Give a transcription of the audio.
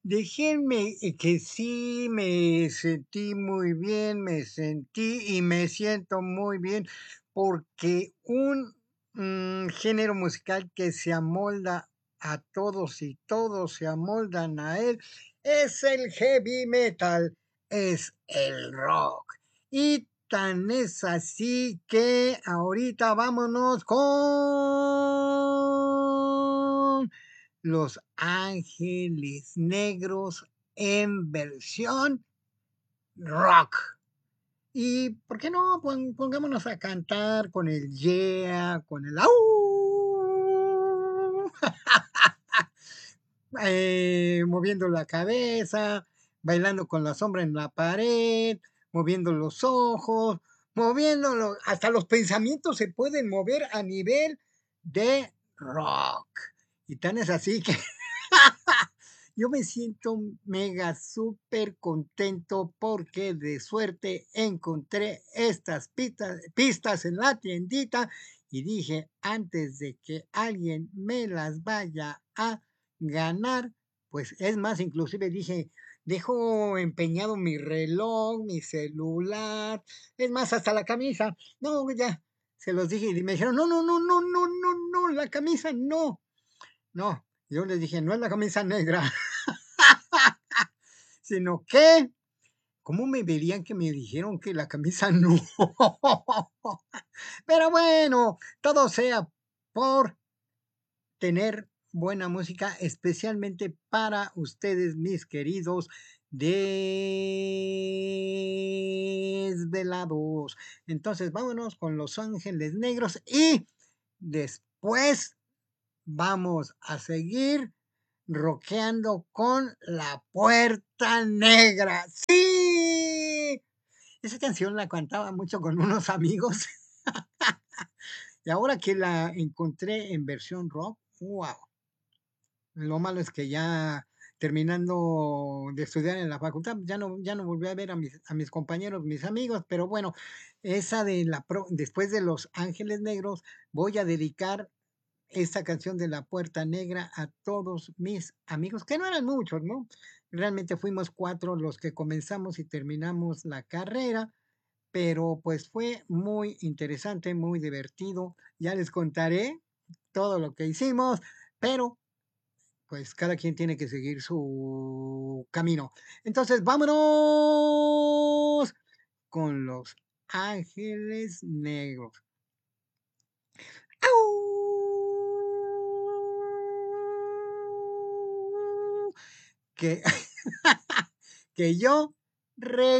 Déjenme que sí me sentí muy bien, me sentí y me siento muy bien, porque un, género musical que se amolda a todos y todos se amoldan a él, es el heavy metal, es el rock. Y tan es así que ahorita vámonos con Los Ángeles Negros en versión rock. Y ¿por qué no? Pongámonos a cantar con el yeah, con el au, moviendo la cabeza, bailando con la sombra en la pared, moviendo los ojos, moviéndolo, hasta los pensamientos se pueden mover a nivel de rock. Y tan es así que yo me siento mega súper contento porque de suerte encontré estas pistas en la tiendita y dije, antes de que alguien me las vaya a ganar, pues es más, inclusive dije, dejo empeñado mi reloj, mi celular, es más, hasta la camisa. No, ya, se los dije y me dijeron, no, no, no, no, no, no, no, la camisa no. No, yo les dije, no es la camisa negra, sino que, ¿cómo me verían que me dijeron que la camisa no? Pero bueno, todo sea por tener buena música, especialmente para ustedes, mis queridos desvelados. Entonces, vámonos con Los Ángeles Negros y después vamos a seguir rockeando con La Puerta Negra. ¡Sí! Esa canción la cantaba mucho con unos amigos y ahora que la encontré en versión rock, wow. Lo malo es que ya terminando de estudiar en la facultad, ya no volví a ver a mis compañeros, mis amigos, pero bueno, esa después de Los Ángeles Negros, voy a dedicar esta canción de La Puerta Negra a todos mis amigos, que no eran muchos, ¿no? Realmente fuimos 4 los que comenzamos y terminamos la carrera, pero pues fue muy interesante, muy divertido. Ya les contaré todo lo que hicimos, pero pues cada quien tiene que seguir su camino. Entonces, vámonos con Los Ángeles Negros. ¡Au! Que, que yo